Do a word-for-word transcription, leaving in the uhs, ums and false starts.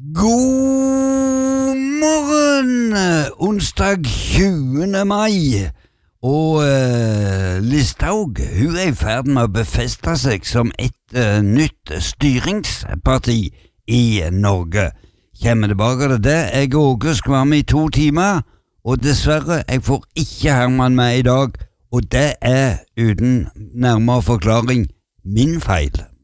God morgen, onsdag tjuende mai, og uh, Listhaug, hun er i ferd med å befeste seg som et uh, nytt styringsparti i Norge. Kommer tilbake til det. Jeg og Åge skal være med i to timer, og dessverre, jeg får ikke Herman med i dag, og det er uten nærmere forklaring min feil.